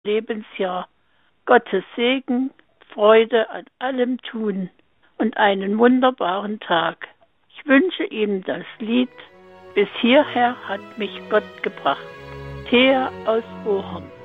Lebensjahr. Gottes Segen, Freude an allem Tun und einen wunderbaren Tag. Ich wünsche Ihnen das Lied Bis hierher hat mich Gott gebracht. Thea aus Bochum.